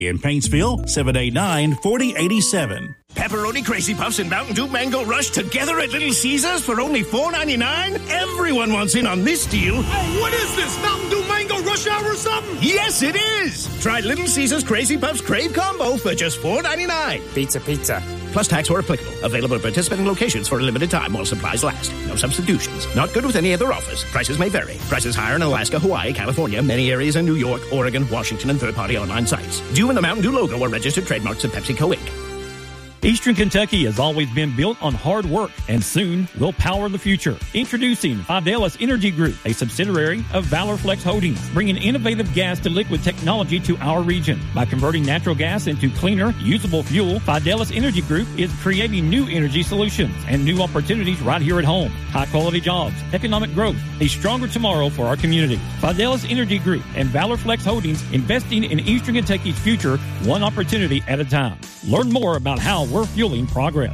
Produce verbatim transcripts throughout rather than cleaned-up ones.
In Paintsville, seven eight nine, four oh eight seven. Pepperoni Crazy Puffs and Mountain Dew Mango Rush together at Little Caesars for only four ninety-nine? Everyone wants in on this deal. Hey, what is this, Mountain Dew Mango Rush Hour or something? Yes, it is. Try Little Caesars Crazy Puffs Crave Combo for just four ninety-nine. Pizza, pizza. Plus tax where applicable. Available at participating locations for a limited time while supplies last. No substitutions. Not good with any other offers. Prices may vary. Prices higher in Alaska, Hawaii, California, many areas in New York, Oregon, Washington, and third-party online sites. Due in the Mountain Dew logo or registered trademarks of PepsiCo, Incorporated. Eastern Kentucky has always been built on hard work, and soon will power the future. Introducing Fidelis Energy Group, a subsidiary of Valor Flex Holdings, bringing innovative gas to liquid technology to our region. By converting natural gas into cleaner, usable fuel, Fidelis Energy Group is creating new energy solutions and new opportunities right here at home. High-quality jobs, economic growth, a stronger tomorrow for our community. Fidelis Energy Group and Valor Flex Holdings, investing in Eastern Kentucky's future, one opportunity at a time. Learn more about how we're fueling progress.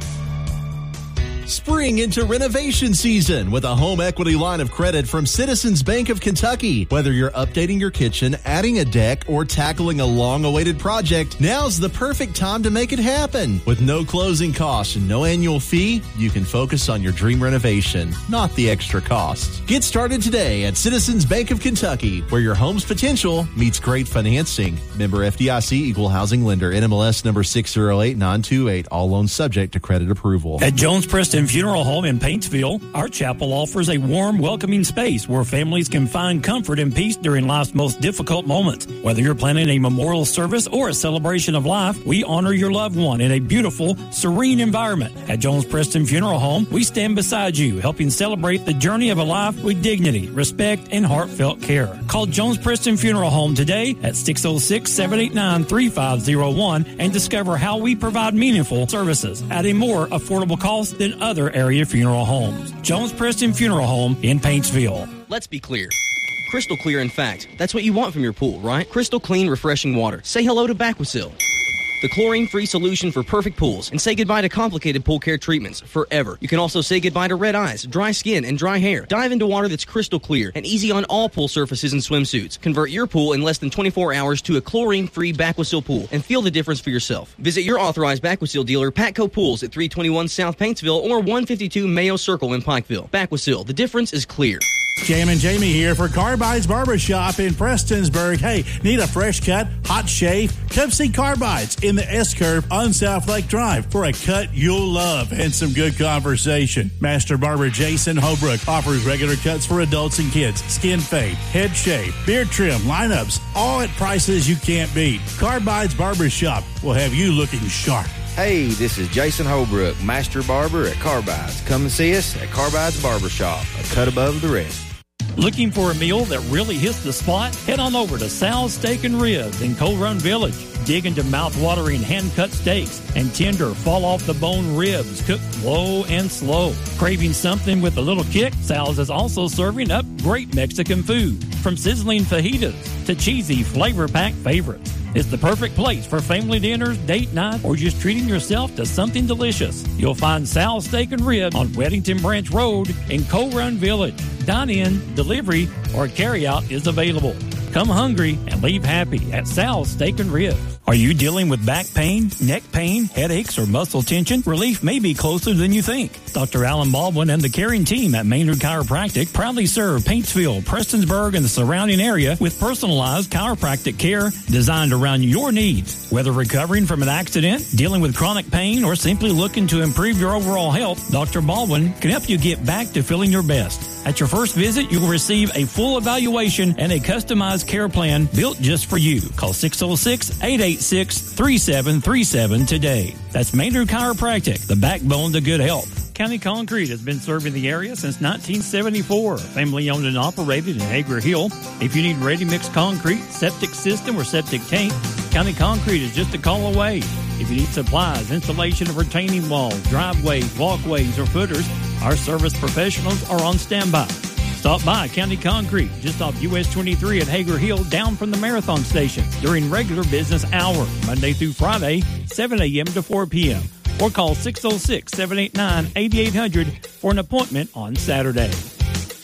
Spring into renovation season with a home equity line of credit from Citizens Bank of Kentucky. Whether you're updating your kitchen, adding a deck, or tackling a long-awaited project, now's the perfect time to make it happen. With no closing costs and no annual fee, you can focus on your dream renovation, not the extra costs. Get started today at Citizens Bank of Kentucky, where your home's potential meets great financing. Member F D I C, Equal Housing Lender, N M L S number six zero eight nine two eight. All loans subject to credit approval. At Jones Preston Funeral Home in Paintsville, our chapel offers a warm, welcoming space where families can find comfort and peace during life's most difficult moments. Whether you're planning a memorial service or a celebration of life, we honor your loved one in a beautiful, serene environment. At Jones Preston Funeral Home, we stand beside you, helping celebrate the journey of a life with dignity, respect, and heartfelt care. Call Jones Preston Funeral Home today at six oh six, seven eight nine, three five oh one and discover how we provide meaningful services at a more affordable cost than other area funeral homes. Jones Preston Funeral Home in Paintsville. Let's be clear. Crystal clear, in fact. That's what you want from your pool, right? Crystal clean, refreshing water. Say hello to Baquasil, the chlorine-free solution for perfect pools, and say goodbye to complicated pool care treatments forever. You can also say goodbye to red eyes, dry skin, and dry hair. Dive into water that's crystal clear and easy on all pool surfaces and swimsuits. Convert your pool in less than twenty-four hours to a chlorine-free Baquasil pool and feel the difference for yourself. Visit your authorized Baquasil dealer, Patco Pools, at three twenty-one South Paintsville or one fifty-two Mayo Circle in Pikeville. Baquasil, the difference is clear. Jam and Jamie here for Carbides Barbershop in Prestonsburg. Hey, need a fresh cut, hot shave? Come see Carbides in the S-Curve on South Lake Drive for a cut you'll love and some good conversation. Master Barber Jason Holbrook offers regular cuts for adults and kids, skin fade, head shave, beard trim, lineups, all at prices you can't beat. Carbides Barbershop will have you looking sharp. Hey, this is Jason Holbrook, Master Barber at Carbides. Come and see us at Carbides Barbershop, a cut above the rest. Looking for a meal that really hits the spot? Head on over to Sal's Steak and Ribs in Coal Run Village. Dig into mouth-watering hand-cut steaks and tender, fall-off-the-bone ribs cooked low and slow. Craving something with a little kick? Sal's is also serving up great Mexican food, from sizzling fajitas to cheesy, flavor-packed favorites. It's the perfect place for family dinners, date night, or just treating yourself to something delicious. You'll find Sal's Steak and Ribs on Weddington Branch Road in Coal Run Village. Dine-in, delivery, or carry-out is available. Come hungry and leave happy at Sal's Steak and Ribs. Are you dealing with back pain, neck pain, headaches, or muscle tension? Relief may be closer than you think. Doctor Alan Baldwin and the caring team at Maynard Chiropractic proudly serve Paintsville, Prestonsburg, and the surrounding area with personalized chiropractic care designed around your needs. Whether recovering from an accident, dealing with chronic pain, or simply looking to improve your overall health, Doctor Baldwin can help you get back to feeling your best. At your first visit, you will receive a full evaluation and a customized care plan built just for you. Call six oh six, eight eight six, three seven three seven today. That's Maynard Chiropractic, the backbone to good health. County Concrete has been serving the area since nineteen seventy-four. Family owned and operated in Hager Hill. If you need ready-mix concrete, septic system, or septic tank, County Concrete is just a call away. If you need supplies, installation of retaining walls, driveways, walkways, or footers, our service professionals are on standby. Stop by County Concrete, just off U S twenty-three at Hager Hill, down from the Marathon Station, during regular business hours, Monday through Friday, seven a.m. to four p.m. Or call six oh six, seven eight nine, eight eight hundred for an appointment on Saturday.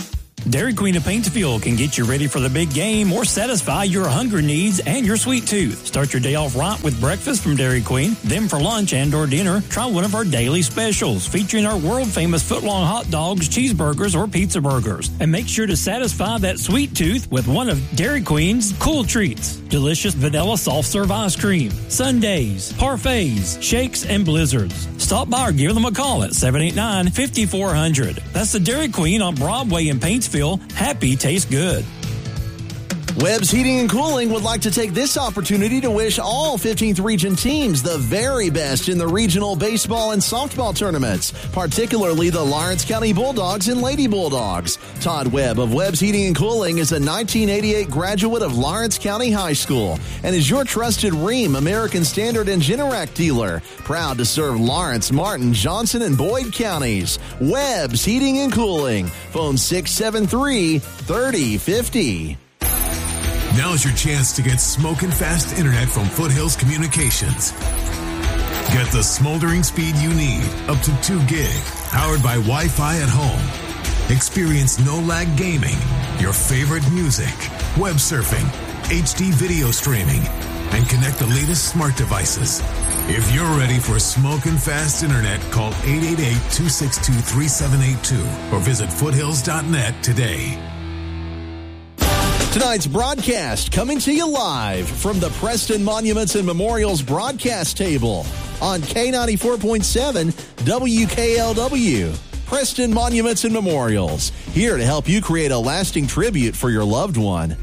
Dairy Queen of Paintsville can get you ready for the big game or satisfy your hunger needs and your sweet tooth. Start your day off right with breakfast from Dairy Queen. Then for lunch and or dinner, try one of our daily specials featuring our world-famous foot-long hot dogs, cheeseburgers, or pizza burgers. And make sure to satisfy that sweet tooth with one of Dairy Queen's cool treats. Delicious vanilla soft-serve ice cream, sundaes, parfaits, shakes, and blizzards. Stop by or give them a call at seven eight nine, five four zero zero. That's the Dairy Queen on Broadway in Paintsville. Happy tastes good. Webb's Heating and Cooling would like to take this opportunity to wish all fifteenth Region teams the very best in the regional baseball and softball tournaments, particularly the Lawrence County Bulldogs and Lady Bulldogs. Todd Webb of Webb's Heating and Cooling is a nineteen eighty-eight graduate of Lawrence County High School and is your trusted Rheem, American Standard, and Generac dealer. Proud to serve Lawrence, Martin, Johnson, and Boyd counties. Webb's Heating and Cooling. Phone six seven three, three oh five oh. Now's your chance to get smoking fast internet from Foothills Communications. Get the smoldering speed you need, up to two gig, powered by Wi-Fi at home. Experience no-lag gaming, your favorite music, web surfing, H D video streaming, and connect the latest smart devices. If you're ready for smoking fast internet, call eight eight eight, two six two, three seven eight two or visit foothills dot net today. Tonight's broadcast coming to you live from the Preston Monuments and Memorials broadcast table on K ninety-four point seven W K L W. Preston Monuments and Memorials, here to help you create a lasting tribute for your loved one.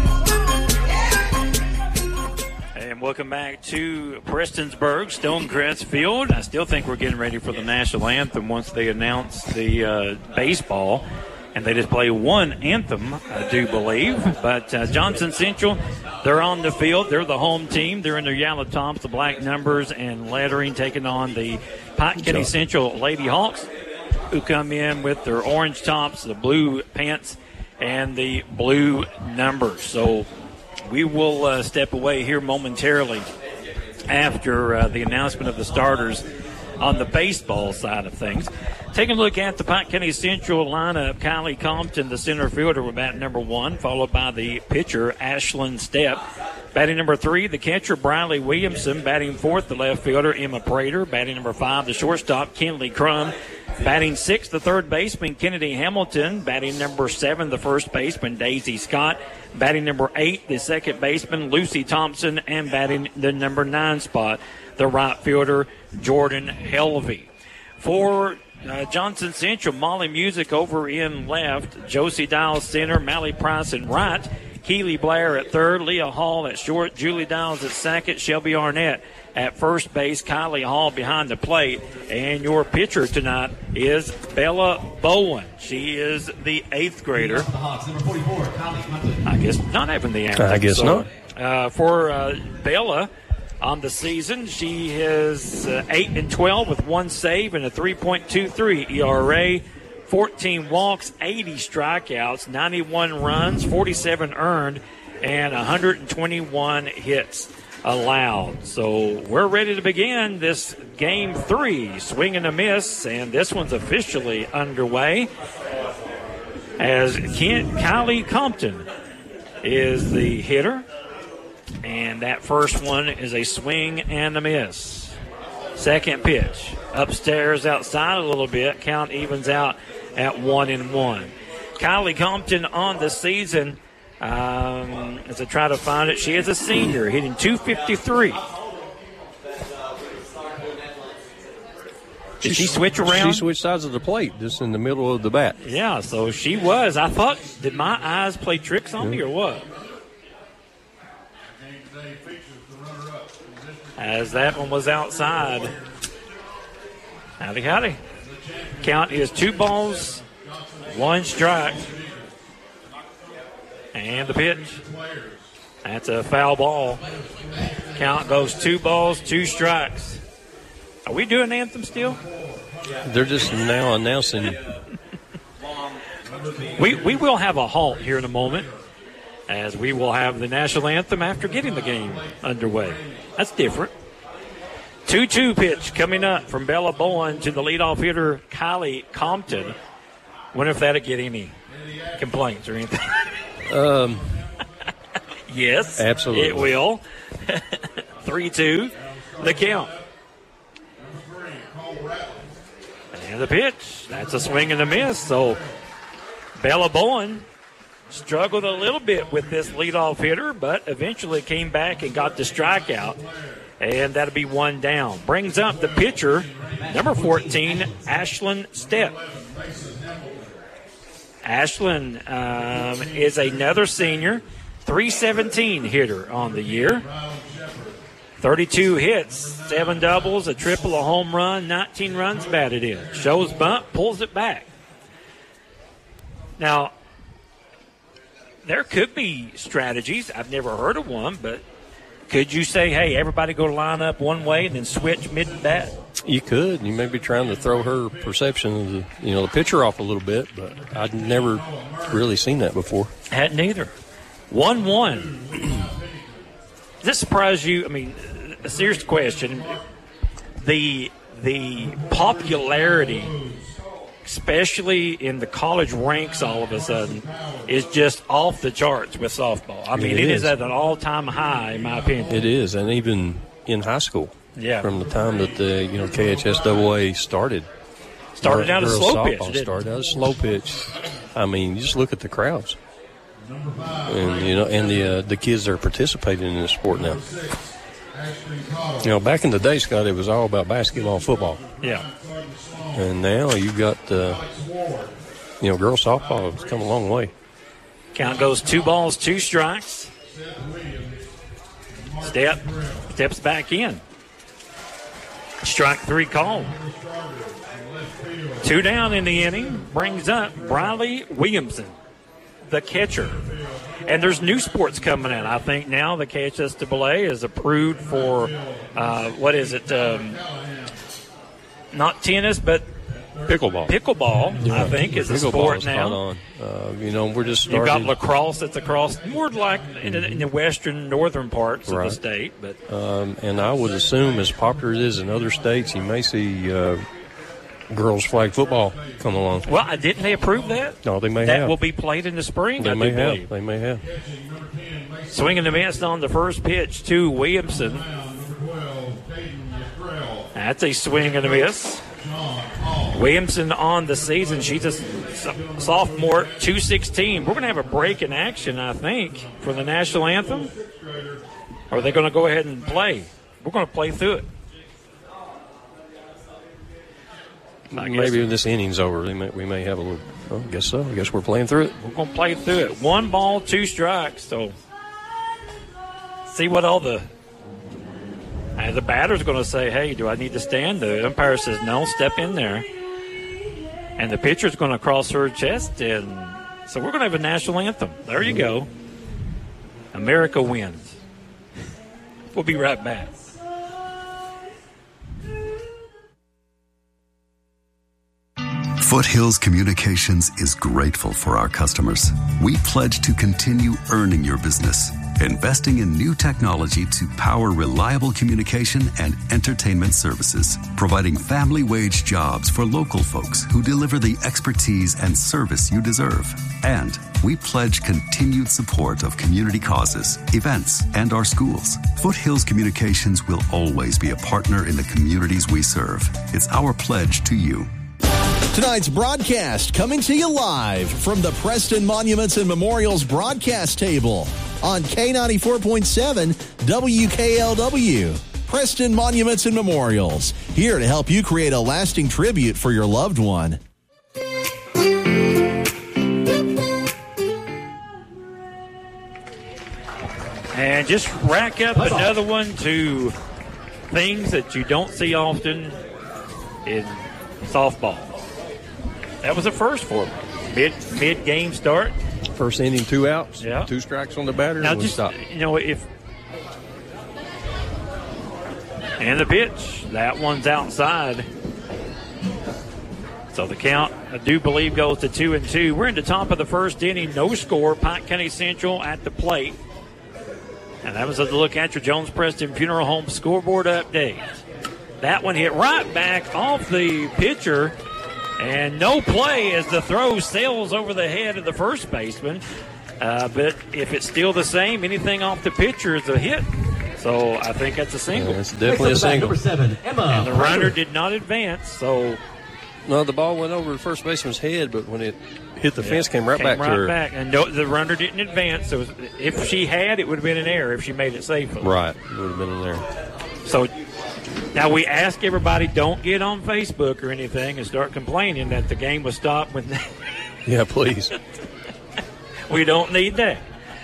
And welcome back to Prestonsburg, Stonecrest Field. I still think we're getting ready for the national anthem once they announce the uh, baseball. And they just play one anthem, I do believe. But uh, Johnson Central, they're on the field. They're the home team. They're in their yellow tops, the black numbers, and lettering, taking on the Pike County Central Lady Hawks, who come in with their orange tops, the blue pants, and the blue numbers. So we will uh, step away here momentarily after uh, the announcement of the starters on the baseball side of things. Taking a look at the Pike County Central lineup, Kylie Compton, the center fielder, with bat number one, followed by the pitcher, Ashlyn Stepp. Batting number three, the catcher, Briley Williamson. Batting fourth, the left fielder, Emma Prater. Batting number five, the shortstop, Kinley Crum. Batting sixth, the third baseman, Kennedy Hamilton. Batting number seven, the first baseman, Daisy Scott. Batting number eight, the second baseman, Lucy Thompson. And batting the number nine spot, the right fielder, Jordan Helvey. For Uh, Johnson Central, Molly Music over in left, Josie Dials center, Mally Price in right, Keely Blair at third, Leah Hall at short, Julie Dials at second, Shelby Arnett at first base, Kylie Hall behind the plate, and your pitcher tonight is Bella Bowen. She is the eighth grader. I guess not having the anthem. I guess so, not. Uh, for uh, Bella, on the season, she is uh, eight and twelve with one save and a three point two three E R A, fourteen walks, eighty strikeouts, ninety-one runs, forty-seven earned, and one hundred twenty-one hits allowed. So we're ready to begin this game three, swing and a miss, and this one's officially underway as Kent, Kylie Compton is the hitter. And that first one is a swing and a miss. Second pitch. Upstairs outside a little bit. Count evens out at one and one. Kylie Compton on the season, um, as I try to find it, she is a senior, hitting two fifty-three. Did she, she switch around? She switched sides of the plate just in the middle of the bat. Yeah, so she was. I thought, did my eyes play tricks on me or what? As that one was outside. Howdy, howdy. Count is two balls, one strike. And the pitch. That's a foul ball. Count goes two balls, two strikes. Are we doing anthem still? They're just now announcing. we, we will have a halt here in a moment, as we will have the national anthem after getting the game underway. That's different. two two pitch coming up from Bella Bowen to the leadoff hitter, Kylie Compton. Wonder if that'll get any. complaints or anything? Um, yes. absolutely. It will. three two, the count. And the pitch. That's a swing and a miss. So Bella Bowen struggled a little bit with this leadoff hitter, but eventually came back and got the strikeout. And that'll be one down. Brings up the pitcher, number fourteen, Ashlyn Stepp. Ashlyn um, is another senior, three seventeen hitter on the year. thirty-two hits, seven doubles, a triple, a home run, nineteen runs batted in. Shows bunt, pulls it back. Now, there could be strategies. I've never heard of one, but could you say, hey, everybody go line up one way and then switch mid-bat? You could. You may be trying to throw her perception of the, you know, the pitcher off a little bit, but I'd never really seen that before. Hadn't either. one one. Does this surprise you? I mean, a serious question. The the popularity, especially in the college ranks all of a sudden, is just off the charts with softball. I mean, it, it is. is at an all-time high, in my opinion. It is, and even in high school. Yeah. From the time that the, you know, K H S A A started. Started out as slow pitch. Started out as slow pitch. I mean, you just look at the crowds. And, you know, and the uh, the kids that are participating in the sport now. You know, back in the day, Scott, it was all about basketball and football. Yeah. And now you've got, uh, you know, girls softball has come a long way. Count goes two balls, two strikes. Step, steps back in. Strike three called. Two down in the inning. Brings up Briley Williamson, the catcher. And there's new sports coming in. I think now the K H S A A is approved for, uh, what is it, um, not tennis, but pickleball. Pickleball, yeah. I think, is a sport now. On. Uh, you know, we're just starting. You've got lacrosse that's across, more like in the, in the western, northern parts right. of the state. But um, and I would assume, as popular as it is in other states, you may see uh, girls flag football come along. Well, didn't they approve that? No, they may that have. That will be played in the spring, they I may do have. believe. They may have. Swinging the miss on the first pitch to Williamson. That's a swing and a miss. Williamson on the season. She's a sophomore, two sixteen. We're going to have a break in action, I think, for the national anthem. Or are they going to go ahead and play? We're going to play through it. I Maybe when this inning's over, we may, we may have a little. Oh, I guess so. I guess we're playing through it. We're going to play through it. One ball, two strikes. So see what all the and the batter's going to say, hey, do I need to stand? The umpire says, no, step in there. And the pitcher's going to cross her chest. And so we're going to have a national anthem. There you go. America wins. We'll be right back. Foothills Communications is grateful for our customers. We pledge to continue earning your business, investing in new technology to power reliable communication and entertainment services, providing family wage jobs for local folks who deliver the expertise and service you deserve. And we pledge continued support of community causes, events, and our schools. Foothills Communications will always be a partner in the communities we serve. It's our pledge to you. Tonight's broadcast coming to you live from the Preston Monuments and Memorials broadcast table on K ninety-four point seven W K L W. Preston Monuments and Memorials, here to help you create a lasting tribute for your loved one. And just rack up another one to things that you don't see often in softball. That was a first for me. Mid mid game start. First inning, two outs. Yeah. Two strikes on the batter. Now and just stop. you know if and the pitch, that one's outside. So the count, I do believe, goes to two and two. We're in the top of the first inning. No score. Pike County Central at the plate. And that was a look at your Jones Preston Funeral Home scoreboard update. That one hit right back off the pitcher. And no play as the throw sails over the head of the first baseman. Uh, but if it's still the same, anything off the pitcher is a hit. So I think that's a single. Yeah, it's definitely a single. Number seven, Emma. And the runner did not advance, so. No, the ball went over the first baseman's head, but when it hit the yeah, fence, came right came back right to her. Back. And no, the runner didn't advance. So if she had, it would have been an error if she made it safely. Right, it would have been in there. So now we ask everybody, don't get on Facebook or anything and start complaining that the game was stopped when. Yeah, please. We don't need that.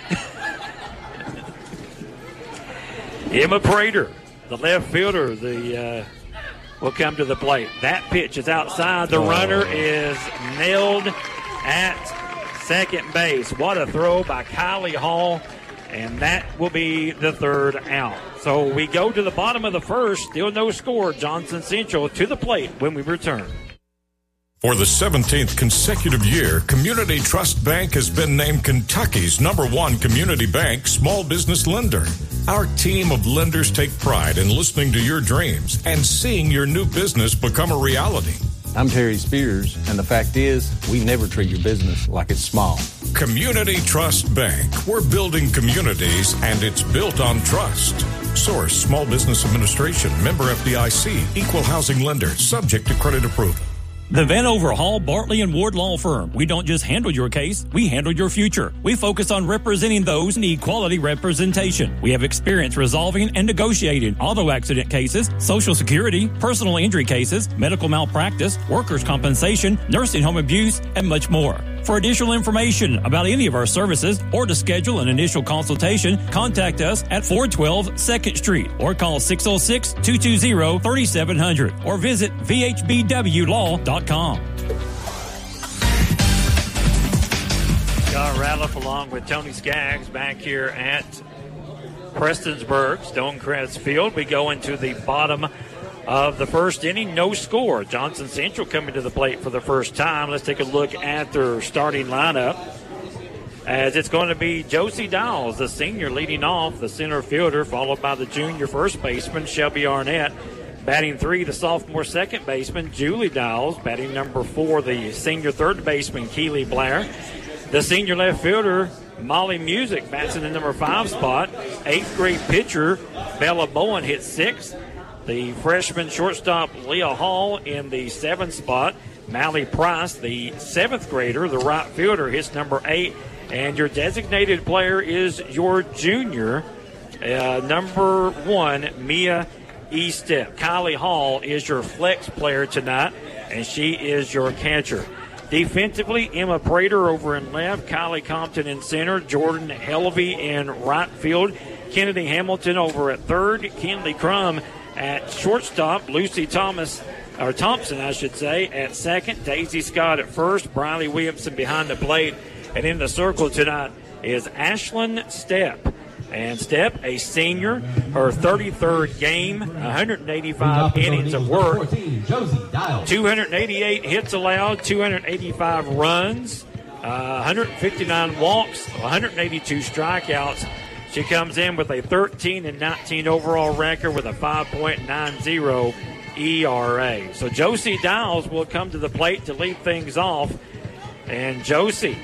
Emma Prater, the left fielder, the uh, will come to the plate. That pitch is outside. The oh. runner is nailed at second base. What a throw by Kylie Hall, and that will be the third out. So we go to the bottom of the first. Still no score. Johnson Central to the plate when we return. For the seventeenth consecutive year, Community Trust Bank has been named Kentucky's number one community bank small business lender. Our team of lenders take pride in listening to your dreams and seeing your new business become a reality. I'm Terry Spears, and the fact is, we never treat your business like it's small. Community Trust Bank. We're building communities, and it's built on trust. Source, Small Business Administration, member F D I C, equal housing lender, subject to credit approval. The Van Overhaul, Bartley and Ward Law Firm. We don't just handle your case, we handle your future. We focus on representing those who need quality representation. We have experience resolving and negotiating auto accident cases, Social Security, personal injury cases, medical malpractice, workers' compensation, nursing home abuse, and much more. For additional information about any of our services or to schedule an initial consultation, contact us at four twelve second Street or call six oh six, two two zero, three seven zero zero or visit v h b w law dot com. Scott Ratliff along with Tony Skaggs back here at Prestonsburg, Stonecrest Field. We go into the bottom of the first inning, no score. Johnson Central coming to the plate for the first time. Let's take a look at their starting lineup. As it's going to be Josie Dowles, the senior, leading off, the center fielder, followed by the junior first baseman, Shelby Arnett. Batting three, the sophomore second baseman, Julie Dowles. Batting number four, the senior third baseman, Keely Blair. The senior left fielder, Molly Music, bats in the number five spot. Eighth grade pitcher, Bella Bowen, hits sixth. The freshman shortstop, Leah Hall, in the seventh spot. Mally Price, the seventh grader, the right fielder, hits number eight. And your designated player is your junior, uh, number one, Mia Estep. Kylie Hall is your flex player tonight, and she is your catcher. Defensively, Emma Prater over in left, Kylie Compton in center, Jordan Helvey in right field, Kennedy Hamilton over at third, Kinley Crum at shortstop, Lucy Thomas, or Thompson, I should say, at second, Daisy Scott at first, Briley Williamson behind the plate, and in the circle tonight is Ashlyn Stepp. And Stepp, a senior, her thirty-third game, one hundred eighty-five innings of work, two hundred eighty-eight hits allowed, two hundred eighty-five runs, uh, one hundred fifty-nine walks, one hundred eighty-two strikeouts. She comes in with a thirteen and nineteen overall record with a five point nine oh E R A. So Josie Dowles will come to the plate to lead things off. And Josie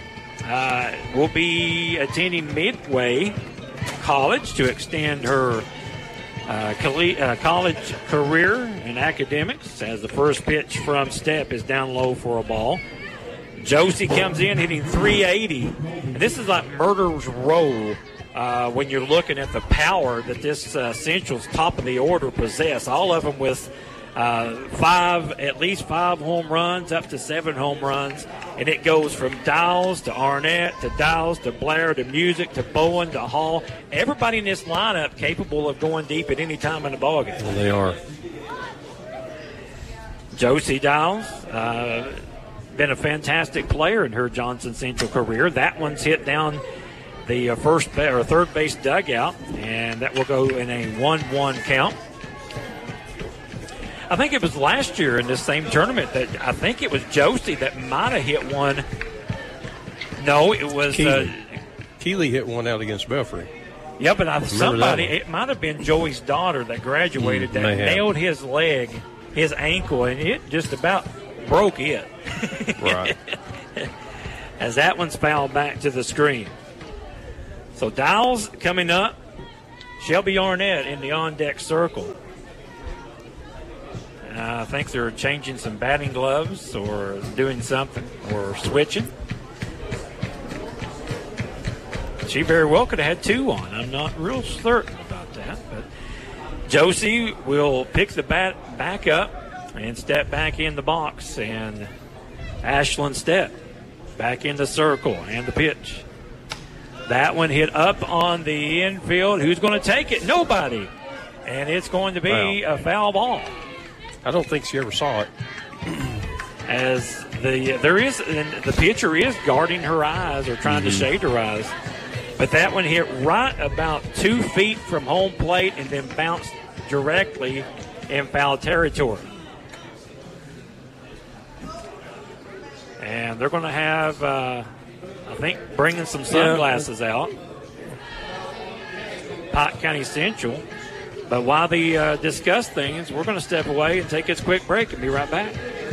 uh, will be attending Midway College to extend her uh, coll- uh, college career in academics, as the first pitch from Stepp is down low for a ball. Josie comes in hitting three eighty. And this is like murderer's row. Uh, when you're looking at the power that this uh, Central's top of the order possess, all of them with uh, five, at least five home runs, up to seven home runs, and it goes from Dowles to Arnett to Dowles to Blair to Music to Bowen to Hall. Everybody in this lineup capable of going deep at any time in the ballgame. Well, they are. Josie Dowles, uh, been a fantastic player in her Johnson Central career. That one's hit down the uh, first ba- or third base dugout, and that will go in a one one count. I think it was last year in this same tournament that I think it was Josie that might have hit one. No, it was Keely. Uh, Keely hit one out against Belfry. Yeah, but I, somebody, it might have been Joey's daughter that graduated mm, that nailed his leg, his ankle, and it just about broke it. Right. As that one's fouled back to the screen. So Dowles coming up. Shelby Arnett in the on-deck circle. Uh, I think they're changing some batting gloves or doing something or switching. She very well could have had two on. I'm not real certain about that. But Josie will pick the bat back up and step back in the box. And Ashlyn Stett back in the circle and the pitch. That one hit up on the infield. Who's going to take it? Nobody. And it's going to be wow. a foul ball. I don't think she ever saw it. As the there is and the pitcher is guarding her eyes or trying mm-hmm. to shade her eyes. But that one hit right about two feet from home plate and then bounced directly in foul territory. And they're going to have, uh, I think, bringing some sunglasses yeah. out. Pike County Central. But while they uh, discuss things, we're going to step away and take this quick break and be right back.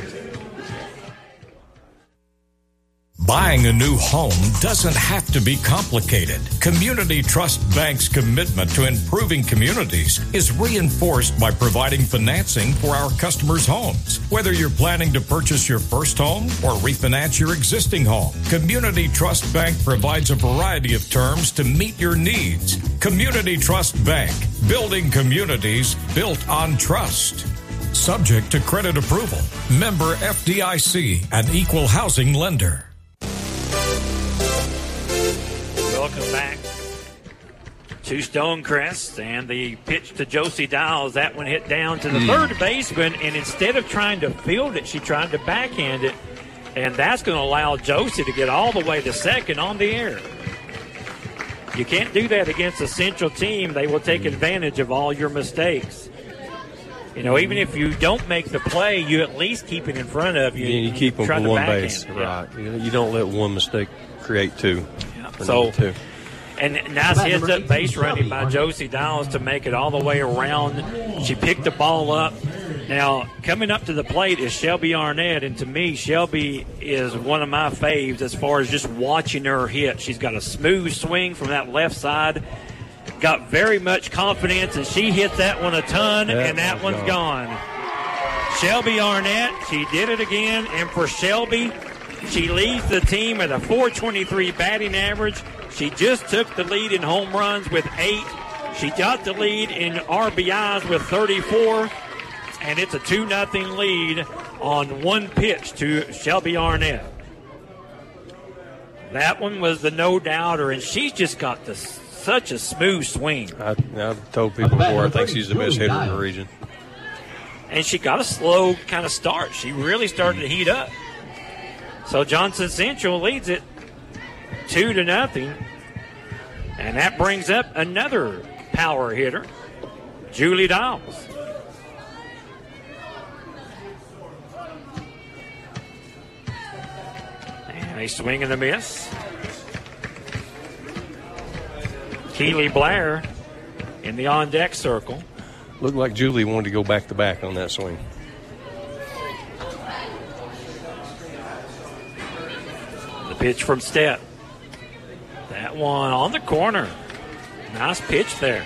Buying a new home doesn't have to be complicated. Community Trust Bank's commitment to improving communities is reinforced by providing financing for our customers' homes. Whether you're planning to purchase your first home or refinance your existing home, Community Trust Bank provides a variety of terms to meet your needs. Community Trust Bank, building communities built on trust. Subject to credit approval. Member F D I C, an equal housing lender. Welcome back to Stonecrest, and the pitch to Josie Dowles. That one hit down to the mm. third baseman, and instead of trying to field it, she tried to backhand it, and that's going to allow Josie to get all the way to second on the air. You can't do that against a Central team. They will take advantage of all your mistakes. You know, even if you don't make the play, you at least keep it in front of you. Yeah, you keep them for one base, yeah. right. You don't let one mistake create two. Yeah. So, two. And nice heads up base running by Josie Dowles to make it all the way around. She picked the ball up. Now, coming up to the plate is Shelby Arnett, and to me, Shelby is one of my faves as far as just watching her hit. She's got a smooth swing from that left side, got very much confidence, and she hit that one a ton, that and that one's gone. gone. Shelby Arnett, she did it again, and for Shelby, she leads the team at a four twenty-three batting average. She just took the lead in home runs with eight. She got the lead in R B Is with thirty-four. And it's a two nothing lead on one pitch to Shelby Arnett. That one was the no-doubter, and she's just got the, such a smooth swing. I, I've told people before I think she's the best hitter in the region. And she got a slow kind of start. She really started to heat up. So Johnson Central leads it two to nothing. And that brings up another power hitter, Julie Dowles. A swing and a miss. Keely Blair in the on-deck circle. Looked like Julie wanted to go back-to-back on that swing. The pitch from Stett. That one on the corner. Nice pitch there.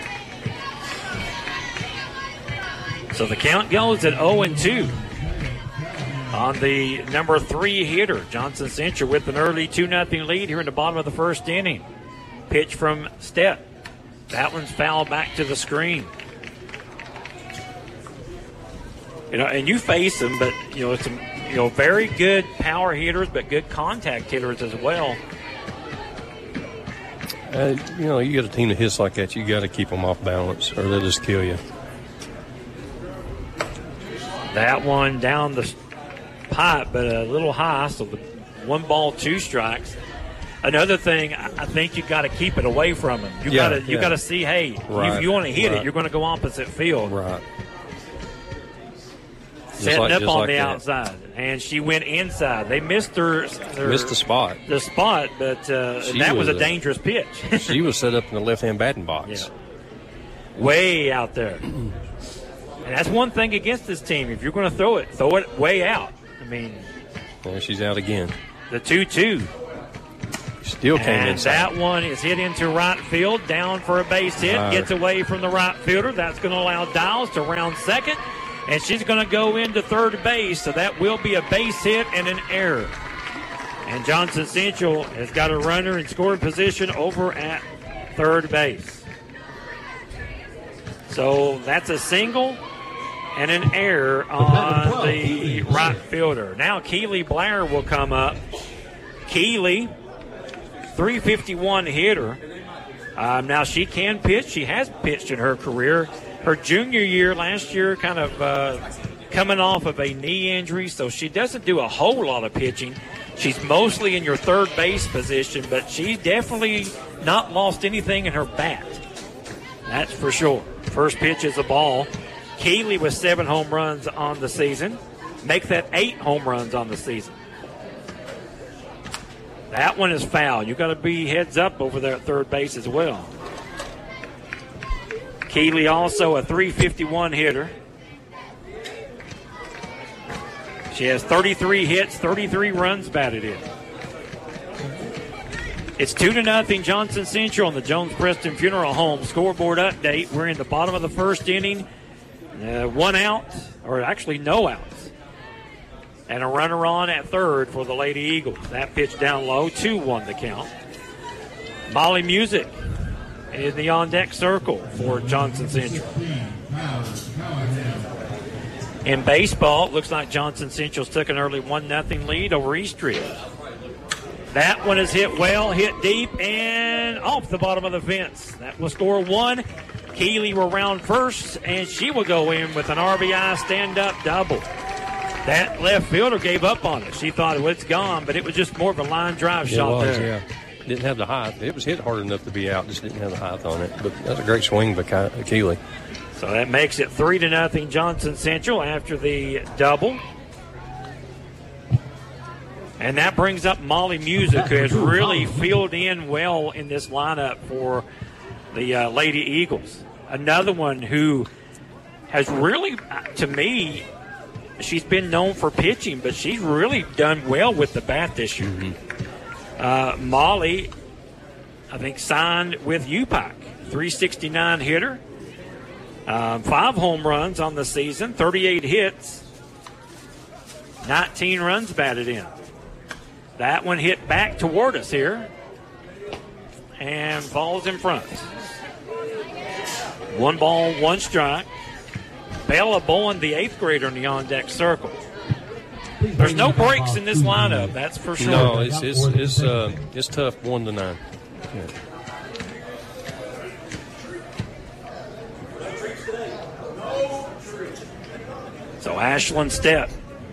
So the count goes at oh and two. On the number three hitter, Johnson Central with an early two nothing lead here in the bottom of the first inning. Pitch from Stett. That one's fouled back to the screen. You know, and you face them, but you know, some you know very good power hitters, but good contact hitters as well. Uh, you know, you get a team that hits like that, you got to keep them off balance, or they'll just kill you. That one down the pipe, but a little high, so the one ball, two strikes. Another thing, I think you've got to keep it away from him. You yeah, got to you yeah. got to see, hey, right, you, you want to hit right. it, you're going to go opposite field. Right. Setting like, up on like the that. outside, and she went inside. They missed her, her missed the spot. The spot, but uh, that was, was a dangerous pitch. She was set up in the left-hand batting box. Yeah. Way out there. And that's one thing against this team. If you're going to throw it, throw it way out. I mean, There she's out again. the two two. Still came and inside. that one is hit into right field, down for a base hit, Wow. gets away from the right fielder. That's going to allow Dials to round second, and she's going to go into third base, so that will be a base hit and an error. And Johnson Central has got a runner in scoring position over at third base. So that's a single and an error on the right fielder. Now Keely Blair will come up. Keely, three fifty-one hitter. Um, now she can pitch. She has pitched in her career. Her junior year last year kind of uh, coming off of a knee injury, so she doesn't do a whole lot of pitching. She's mostly in your third base position, but she's definitely not lost anything in her bat. That's for sure. First pitch is a ball. Keeley with seven home runs on the season. Make that eight home runs on the season. That one is foul. You got to be heads up over there at third base as well. Keeley also a three fifty-one hitter. She has thirty-three hits, thirty-three runs batted in. It's two to nothing Johnson Central on the Jones Preston Funeral Home scoreboard update. We're in the bottom of the first inning. Uh, one out, or actually no outs. And a runner on at third for the Lady Eagles. That pitch down low, two one the count. Molly Music in the on-deck circle for Johnson Central. In baseball, it looks like Johnson Central's took an early one nothing lead over Eastridge. That one is hit well, hit deep, and off the bottom of the fence. That will score one. Keeley will round first, and she will go in with an R B I stand-up double. That left fielder gave up on it. She thought, well, it's gone, but it was just more of a line drive It shot was, there. yeah. Didn't have the height. It was hit hard enough to be out, just didn't have the height on it. But that was a great swing by Ke- Keeley. So that makes it three to nothing Johnson Central after the double. And that brings up Molly Music, who has really filled in well in this lineup for the uh, Lady Eagles. Another one who has really, to me, she's been known for pitching, but she's really done well with the bat this year. Mm-hmm. Uh, Molly, I think, signed with U P A C, three sixty-nine hitter. Um, five home runs on the season, thirty-eight hits, nineteen runs batted in. That one hit back toward us here and falls in front. One ball, one strike. Bella Bowen, the eighth grader in the on-deck circle. There's no breaks in this lineup, that's for sure. No, it's it's it's, uh, it's tough, one to nine. Yeah. So Ashlyn Stepp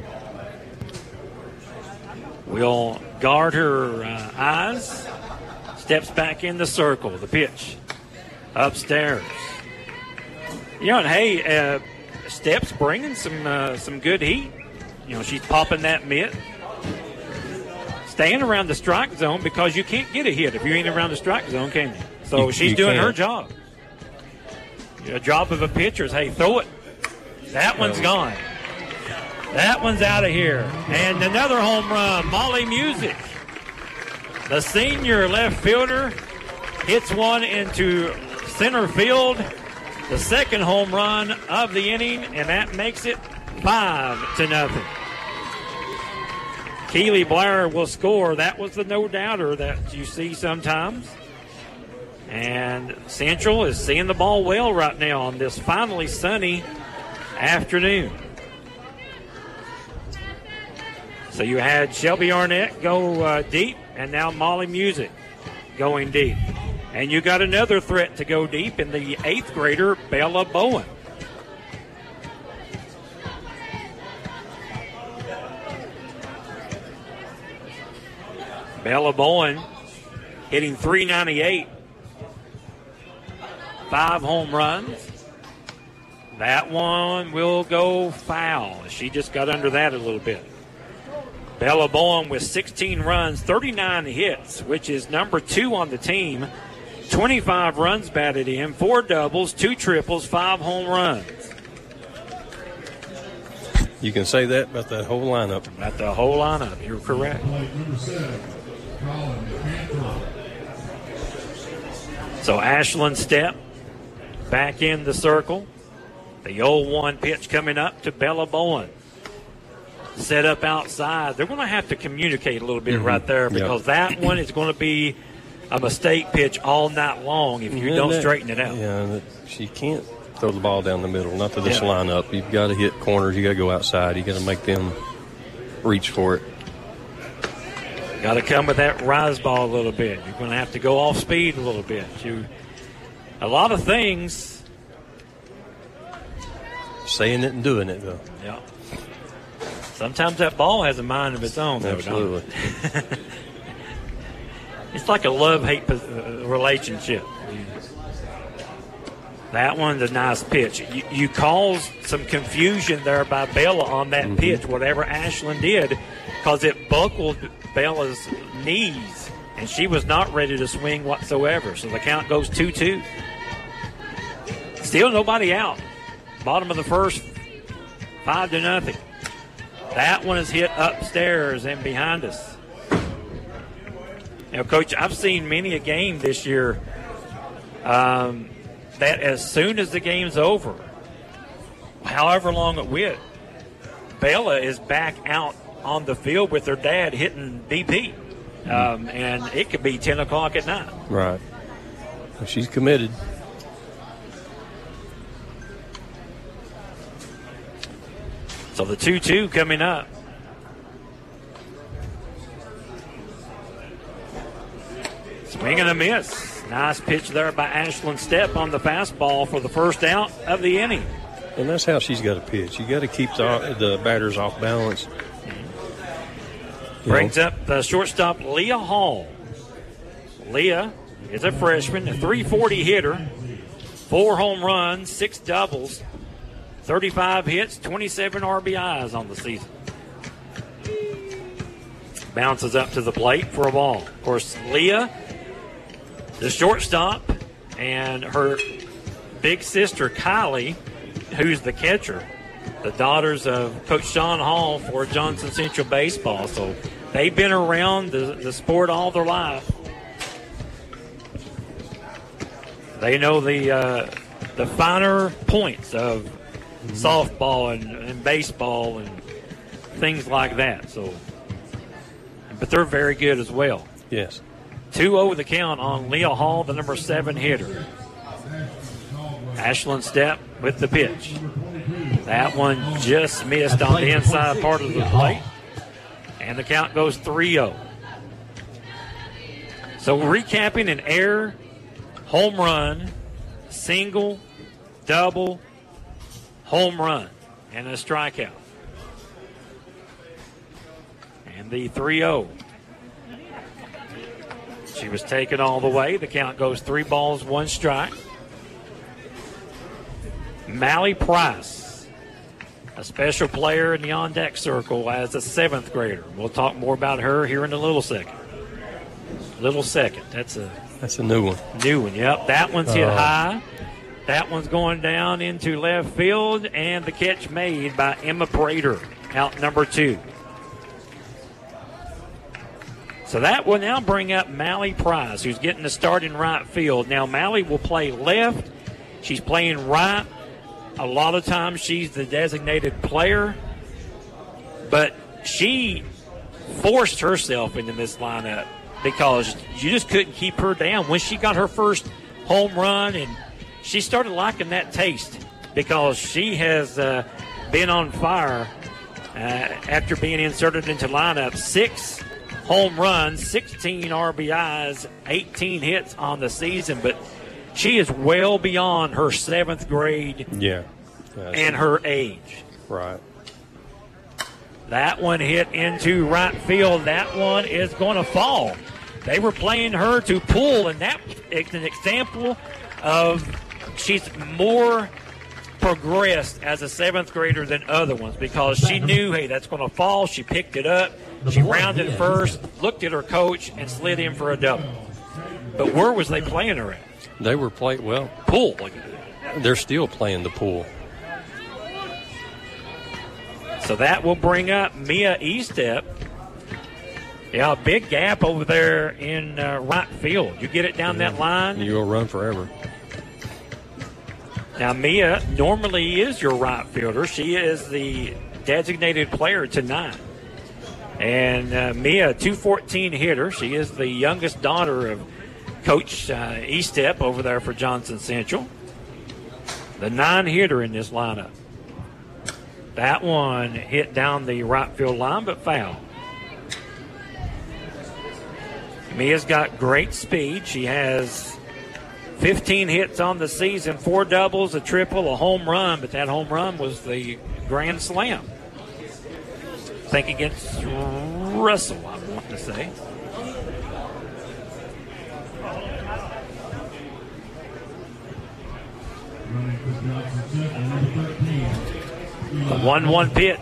will guard her uh, eyes. Steps back in the circle. The pitch upstairs. You know, and hey, uh, Stepp's bringing some uh, some good heat. You know, she's popping that mitt. Staying around the strike zone because you can't get a hit if you ain't around the strike zone, can you? So You- she's you doing can't. her job. The job of a pitcher is, hey, throw it. That one's gone. That one's out of here. And another home run, Molly Music. The senior left fielder hits one into center field. The second home run of the inning, and that makes it five to nothing. Keely Blair will score. That was the no-doubter that you see sometimes. And Central is seeing the ball well right now on this finally sunny afternoon. So you had Shelby Arnett go uh, deep, and now Molly Music going deep. And you got another threat to go deep in the eighth grader, Bella Bowen. Bella Bowen hitting three ninety-eight. Five home runs. That one will go foul. She just got under that a little bit. Bella Bowen with sixteen runs, thirty-nine hits, which is number two on the team. twenty-five runs batted in, four doubles, two triples, five home runs. You can say that about that whole lineup. About the whole lineup. You're correct. So Ashland Stepp back in the circle. The oh one pitch coming up to Bella Bowen. Set up outside. They're going to have to communicate a little bit mm-hmm. right there because yep. that one is going to be a mistake pitch all night long if you yeah, don't that, straighten it out. Yeah, she can't throw the ball down the middle, not to this yeah. lineup. You've got to hit corners. You got to go outside. You got to make them reach for it. Got to come with that rise ball a little bit. You're going to have to go off speed a little bit. You, a lot of things. Saying it and doing it, though. Yeah. Sometimes that ball has a mind of its own, though, Absolutely. Don't it? It's like a love-hate relationship. That one's a nice pitch. You, you caused some confusion there by Bella on that mm-hmm. pitch, whatever Ashland did, because it buckled Bella's knees, and she was not ready to swing whatsoever. So the count goes two two. Still nobody out. Bottom of the first, five to nothing. That one is hit upstairs and behind us. Now, Coach, I've seen many a game this year um, that as soon as the game's over, however long it went, Bella is back out on the field with her dad hitting B P. Um, and it could be ten o'clock at night. Right. Well, she's committed. So the two two coming up. Swing and a miss. Nice pitch there by Ashland Stepp on the fastball for the first out of the inning. And that's how she's got to pitch. You got to keep the, the batters off balance. Mm-hmm. Brings know. up the shortstop, Leah Hall. Leah is a freshman, a three forty hitter, four home runs, six doubles, thirty-five hits, twenty-seven R B Is on the season. Bounces up to the plate for a ball. Of course, Leah, the shortstop, and her big sister, Kylie, who's the catcher, the daughters of Coach Sean Hall for Johnson Central Baseball. So they've been around the, the sport all their life. They know the uh, the finer points of softball and, and baseball and things like that. So, but they're very good as well. Yes. two oh the count on Leah Hall, the number seven hitter. Ashland Stepp with the pitch. That one just missed on the inside part of the plate. And the count goes three oh. So recapping: an error, home run, single, double, home run, and a strikeout. And the three oh. She was taken all the way. The count goes three balls, one strike. Mally Price, a special player in the on-deck circle as a seventh grader. We'll talk more about her here in a little second. Little second. That's a that's a new one. New one, yep. That one's hit uh, high. That one's going down into left field, and the catch made by Emma Prater, out number two. So that will now bring up Mally Price, who's getting the start in right field. Now, Mally will play left. She's playing right. A lot of times she's the designated player. But she forced herself into this lineup because you just couldn't keep her down. When she got her first home run, and she started liking that taste because she has uh, been on fire uh, after being inserted into lineup. Six home runs, sixteen R B Is, eighteen hits on the season, but she is well beyond her seventh grade yeah, and her age. Right. That one hit into right field. That one is going to fall. They were playing her to pull, and that is an example of she's more progressed as a seventh grader than other ones because she knew, hey, that's going to fall. She picked it up. She rounded first, looked at her coach, and slid in for a double. But where was they playing her at? They were playing, well, pool. They're still playing the pool. So that will bring up Mia Estep. Yeah, a big gap over there in uh, right field. You get it down yeah. that line. You'll run forever. Now, Mia normally is your right fielder. She is the designated player tonight. And uh, Mia, two fourteen hitter. She is the youngest daughter of Coach uh, Estep over there for Johnson Central. The nine hitter in this lineup. That one hit down the right field line, but foul. Mia's got great speed. She has fifteen hits on the season, four doubles, a triple, a home run, but that home run was the grand slam. I think against Russell, I want to say. A one one pitch.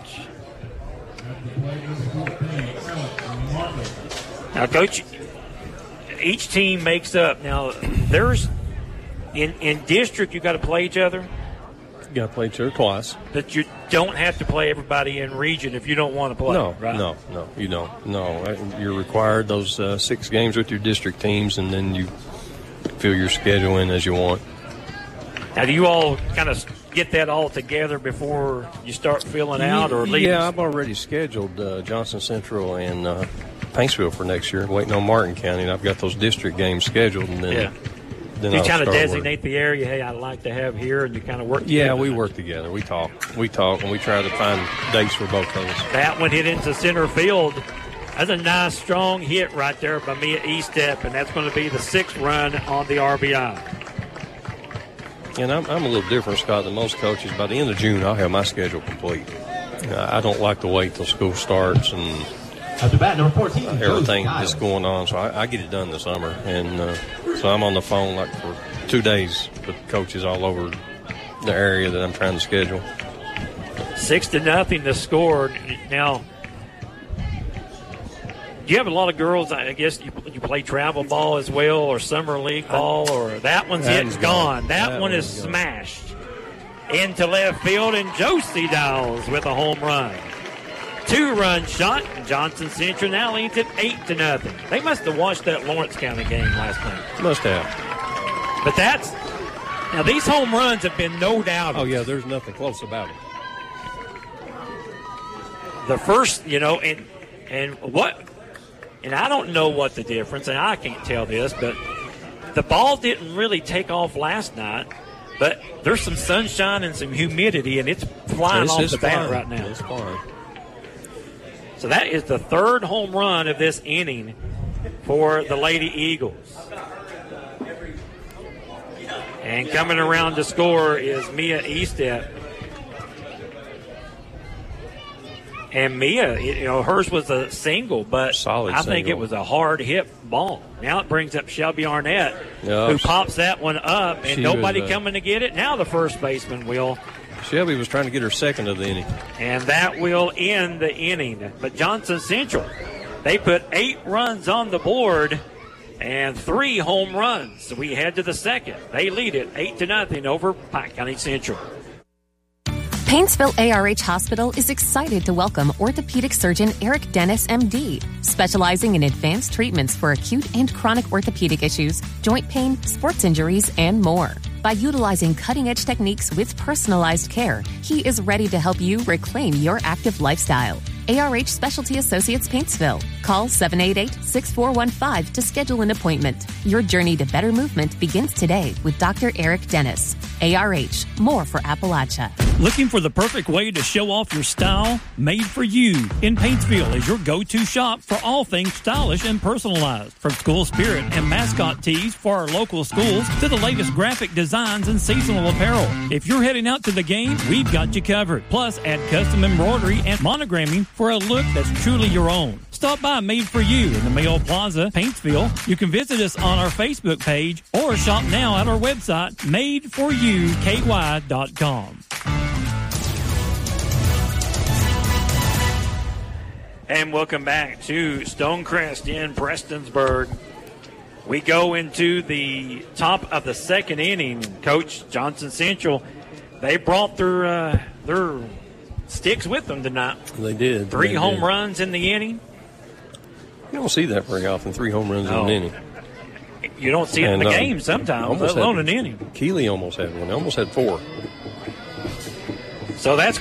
Now, Coach, each team makes up. Now, there's in in district, you got to play each other. You got to play each other twice. But you don't have to play everybody in region if you don't want to play. No, right? no, no, you don't. No, you're required those uh, six games with your district teams, and then you fill your schedule in as you want. Now, do you all kind of get that all together before you start filling out, or leave? Yeah, I've already scheduled uh, Johnson Central and uh, Paintsville for next year, waiting on Martin County, and I've got those district games scheduled, and then. Yeah. Then you I'll kind of start designate work. the area, hey, I'd like to have here, and you kind of work together. Yeah, we work together. We talk. We talk, and we try to find dates for both of us. That one hit into center field. That's a nice, strong hit right there by Mia Estep, and that's going to be the sixth run on the R B I. And I'm, I'm a little different, Scott, than most coaches. By the end of June, I'll have my schedule complete. I don't like to wait till school starts and At the bat, number fourteen, everything that's going on, so I, I get it done this summer. And uh, so I'm on the phone like for two days with coaches all over the area that I'm trying to schedule. Six to nothing to score. Now, do you have a lot of girls, I guess you, you play travel ball as well, or summer league ball, or that one's That hit one's and gone. gone. That, That one is one's gone. smashed into left field, and Josie Dowles with a home run. Two-run shot. Johnson Central now leads it eight to nothing. They must have watched that Lawrence County game last night. Must have. But that's now these home runs have been no doubt. Oh yeah, there's nothing close about it. The first, you know, and and what, and I don't know what the difference, and I can't tell this, but the ball didn't really take off last night. But there's some sunshine and some humidity, and it's flying It's off just the bat fine. right now. It's fine. So that is the third home run of this inning for the Lady Eagles. And coming around to score is Mia Estep. And Mia, you know, hers was a single, but Solid I think single. it was a hard hit ball. Now it brings up Shelby Arnett, Yeah, who she- pops that one up, and she nobody was, uh, coming to get it. Now the first baseman will. Shelby was trying to get her second of the inning. And that will end the inning. But Johnson Central, they put eight runs on the board and three home runs. So we head to the second. They lead it eight to nothing over Pike County Central. Paintsville A R H Hospital is excited to welcome orthopedic surgeon Eric Dennis, M D, specializing in advanced treatments for acute and chronic orthopedic issues, joint pain, sports injuries, and more. By utilizing cutting-edge techniques with personalized care, he is ready to help you reclaim your active lifestyle. A R H Specialty Associates Paintsville. Call seven eight eight, six four one five to schedule an appointment. Your journey to better movement begins today with Doctor Eric Dennis. A R H, more for Appalachia. Looking for the perfect way to show off your style? Made for You in Paintsville is your go-to shop for all things stylish and personalized. From school spirit and mascot tees for our local schools to the latest graphic designs and seasonal apparel. If you're heading out to the game, we've got you covered. Plus, add custom embroidery and monogramming for a look that's truly your own. Stop by Made for You in the Mayo Plaza, Paintsville. You can visit us on our Facebook page or shop now at our website, made for you k y dot com. And welcome back to Stonecrest in Prestonsburg. We go into the top of the second inning. Coach Johnson Central, they brought their uh, their sticks with them tonight. They did. Three they home did. runs in the inning. You don't see that very often, three home runs No. in an inning. You don't see it in And, the um, game sometimes, almost let alone had- an inning. Keeley almost had one. They almost had four. So that's